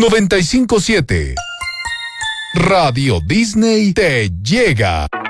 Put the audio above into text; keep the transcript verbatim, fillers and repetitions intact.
noventa y cinco punto siete. Radio Disney te llega.